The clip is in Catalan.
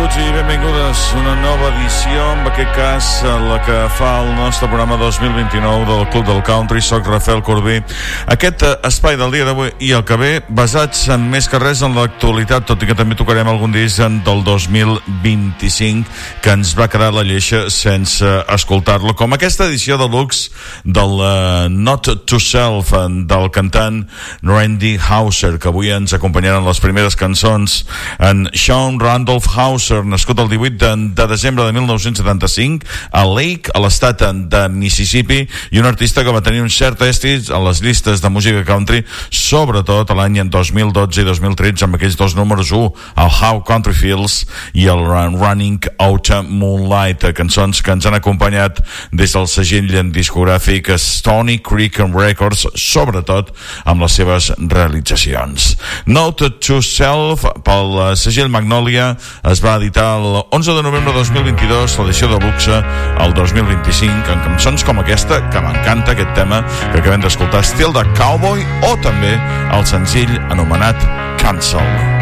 benvinguts i benvingudes a una nova edició, en aquest cas la que fa el nostre programa 2029 del Club del Country. Soc Rafael Corbí. Aquest espai del dia d'avui i el que ve, basats en més que res en l'actualitat, tot i que també tocarem algun disc del 2025 que ens va quedar la lleixa sense escoltar-lo, com aquesta edició de luxe del Not to Self del cantant Randy Houser, que avui ens acompanyaran les primeres cançons. En Sean Randolph Houser, nascut el 18 de desembre de 1975 a Lake, a l'estat de Mississippi, i un artista que va tenir un cert èxit a les llistes de música country, sobretot l'any 2012 i 2013 amb aquells dos números 1, el How Country Feels i el Running Out Moonlight, cançons que ens han acompanyat des del segell discogràfic Stony Creek Records, sobretot amb les seves realitzacions. Note to Self pel segell Magnolia es va editar el 11 de novembre de 2022, l'edició de luxe el 2025, amb cançons com aquesta, que m'encanta aquest tema que acabem d'escoltar, estil de Cowboy, o també el senzill anomenat Cancel.